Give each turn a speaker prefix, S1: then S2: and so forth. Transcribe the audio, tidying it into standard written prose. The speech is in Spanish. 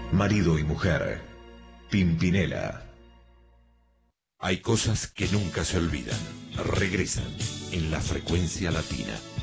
S1: Marido y mujer. Pimpinela.
S2: Hay cosas que nunca se olvidan. Regresan en La Frecuencia Latina.